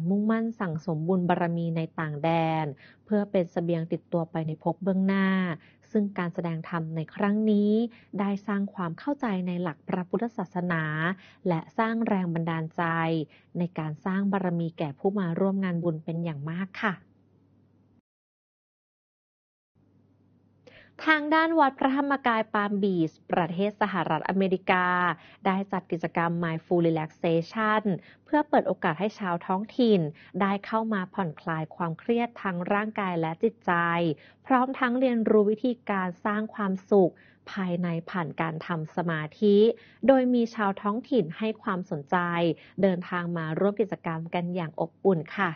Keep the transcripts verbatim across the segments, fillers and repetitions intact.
มุ่งมั่นสั่งสมบุญบารมีในต่างแดนเพื่อเป็นเสบียงติดตัวไปในภพเบื้องหน้าซึ่งการแสดงธรรมในครั้งนี้ได้สร้างความเข้าใจในหลักพระพุทธศาสนาและสร้างแรงบันดาลใจในการสร้างบารมีแก่ผู้มาร่วมงานบุญเป็นอย่างมากค่ะทางด้านวัดพระธรรมกายปาล์มบีชประเทศสหรัฐอเมริกาได้จัดกิจกรรม Mindful Relaxation เพื่อเปิดโอกาสให้ชาวท้องถิ่นได้เข้ามาผ่อนคลายความเครียดทั้งร่างกายและจิตใจพร้อมทั้งเรียนรู้วิธีการสร้างความสุขภายในผ่านการทำสมาธิโดยมีชาวท้องถิ่นให้ความสนใจเดินทางมาร่วมกิจกรรมกันอย่างอบอุ่นค่ะ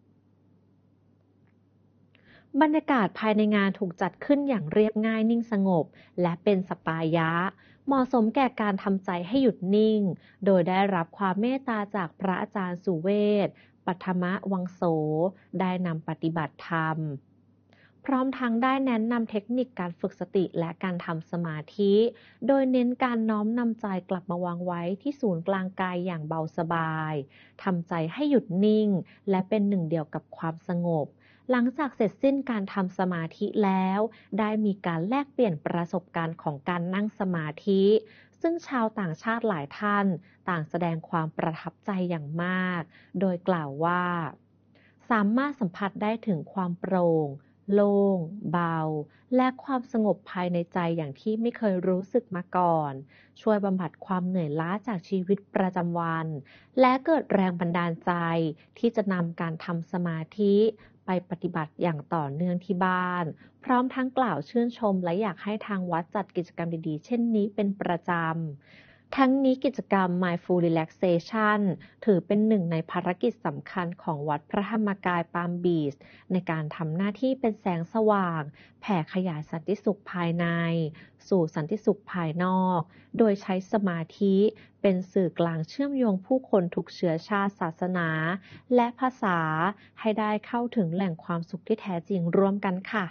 บรรยากาศภายในงานถูกจัดขึ้นอย่างเรียบง่ายนิ่งสงบและเป็นสปายะเหมาะสมแก่การทำใจให้หยุดนิ่งโดยได้รับความเมตตาจากพระอาจารย์สุเวศปัทมวังโสได้นำปฏิบัติธรรมพร้อมทั้งได้แนะนำเทคนิคการฝึกสติและการทำสมาธิโดยเน้นการน้อมนำใจกลับมาวางไว้ที่ศูนย์กลางกายอย่างเบาสบายทำใจให้หยุดนิ่งและเป็นหนึ่งเดียวกับความสงบหลังจากเสร็จสิ้นการทำสมาธิแล้วได้มีการแลกเปลี่ยนประสบการณ์ของการนั่งสมาธิซึ่งชาวต่างชาติหลายท่านต่างแสดงความประทับใจอย่างมากโดยกล่าวว่าสามารถสัมผัสได้ถึงความโปร่งโล่งเบาและความสงบภายในใจอย่างที่ไม่เคยรู้สึกมาก่อนช่วยบำบัดความเหนื่อยล้าจากชีวิตประจำวันและเกิดแรงบันดาลใจที่จะนำการทำสมาธิไปปฏิบัติอย่างต่อเนื่องที่บ้านพร้อมทั้งกล่าวชื่นชมและอยากให้ทางวัดจัดกิจกรรมดีๆเช่นนี้เป็นประจำทั้งนี้กิจกรรม Mindful Relaxation ถือเป็นหนึ่งในภารกิจสำคัญของวัดพระธรรมกายปาล์มบีชในการทำหน้าที่เป็นแสงสว่างแผ่ขยายสันติสุขภายในสู่สันติสุขภายนอกโดยใช้สมาธิเป็นสื่อกลางเชื่อมโยงผู้คนทุกเชื้อชาติศาสนาและภาษาให้ได้เข้าถึงแหล่งความสุขที่แท้จริงร่วมกันค่ะ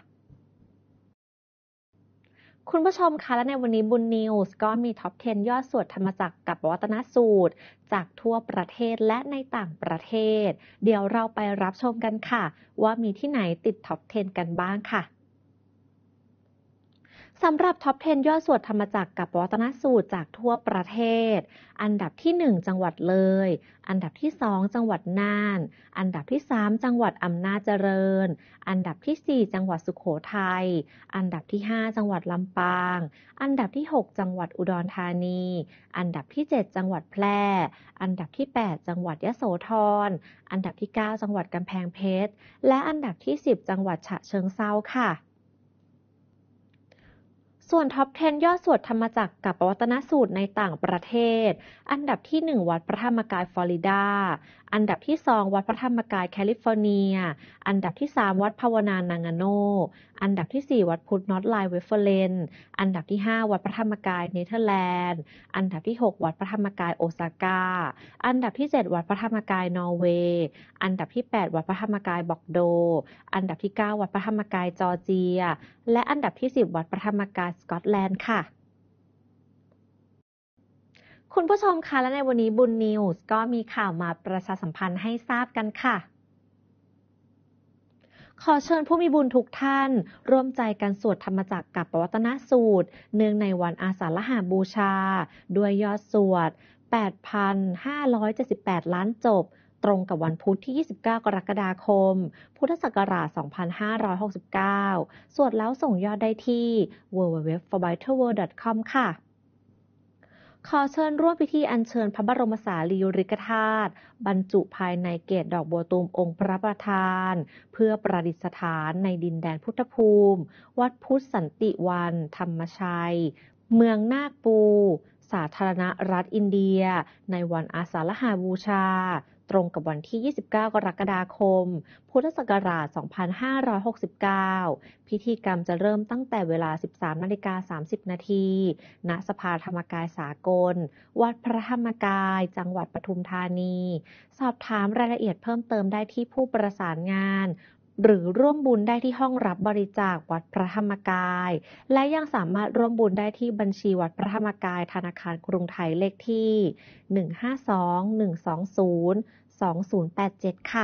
คุณผู้ชมคะและในวันนี้บุญนิวส์ก็มีท็อปสิบยอดสวดธรรมจักรกับวัตนสูตรจากทั่วประเทศและในต่างประเทศเดี๋ยวเราไปรับชมกันค่ะว่ามีที่ไหนติดท็อปสิบกันบ้างค่ะสำหรับท็อปสิบยอดสวดธรรมจักรกับวัตนสูตรจากทั่วประเทศอันดับที่หนึ่งจังหวัดเลยอันดับที่สองจังหวัดน่านอันดับที่สามจังหวัดอำนาจเจริญอันดับที่สี่จังหวัดสุโขทัยอันดับที่ห้าจังหวัดลำปางอันดับที่หกจังหวัดอุดรธานีอันดับที่เจ็ดจังหวัดแพร่อันดับที่แปดจังหวัดยโสธรอันดับที่เก้าจังหวัดกำแพงเพชรและอันดับที่สิบจังหวัดฉะเชิงเทราค่ะส่วนท็อปสิบยอดสวดธรรมจักรกับวัตนสูตรในต่างประเทศอันดับที่หนึ่งวัดพระธรรมกายฟลอริดาอันดับที่สองวัดพระธรรมกายแคลิฟอร์เนียอันดับที่สามวัดภาวนานางาโนอันดับที่สี่วัดพุทธนอตไลน์เวฟเฟอร์เลนอันดับที่ห้าวัดพระธรรมกายเนเธอร์แลนด์อันดับที่หกวัดพระธรรมกายโอซาก้าอันดับที่เจ็ดวัดพระธรรมกายนอร์เวย์อันดับที่แปดวัดพระธรรมกายบอกโดอันดับที่เก้าวัดพระธรรมกายจอร์เจียและอันดับที่สิบวัดพระธรรมกายสกอตแลนด์ค่ะคุณผู้ชมคะและในวันนี้บุญนิวส์ก็มีข่าวมาประชาสัมพันธ์ให้ทราบกันค่ะขอเชิญผู้มีบุญทุกท่านร่วมใจกันสวดธรรมจักรกับวัตนสูตรเนื่องในวันอาสาฬหบูชาด้วยยอดสวด แปดพันห้าร้อยเจ็ดสิบแปด ล้านจบตรงกับวันพุธที่ยี่สิบเก้ากรกฎาคมพุทธศักราชสองพันห้าร้อยหกสิบเก้าสวดแล้วส่งยอดได้ที่ ดับเบิลยู ดับเบิลยู ดับเบิลยู ดอท ฟอร์ ไบเทิล เวิลด์ ดอท คอม ค่ะขอเชิญร่วมพิธีอัญเชิญพระบรมสารีริกธาตุบรรจุภายในเกศดอกบัวตูมองค์พระประธานเพื่อประดิษฐานในดินแดนพุทธภูมิวัดพุทธสันติวันธรรมชัยเมืองนาคปูสาธารณรัฐอินเดียในวันอาสาฬหบูชาตรงกับวันที่ยี่สิบเก้ากรกฎาคมพุทธศักราชสองพันห้าร้อยหกสิบเก้าพิธีกรรมจะเริ่มตั้งแต่เวลา สิบสามนาฬิกาสามสิบนาทีณสภาธรรมกายสากลวัดพระธรรมกายจังหวัดปทุมธานีสอบถามรายละเอียดเพิ่มเติมได้ที่ผู้ประสานงานหรือร่วมบุญได้ที่ห้องรับบริจาควัดพระธรรมกายและยังสามารถร่วมบุญได้ที่บัญชีวัดพระธรรมกายธนาคารกรุงไทยเลขที่หนึ่งห้าสอง หนึ่งสองศูนย์ สองศูนย์แปดเจ็ดค่ะ